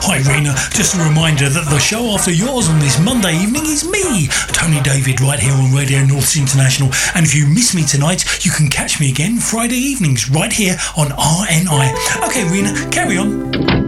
Hi Rena, just a reminder that the show after yours on this Monday evening is me, Tony David, right here on Radio North International. And if you miss me tonight, you can catch me again Friday evenings right here on RNI. Okay Rena, carry on.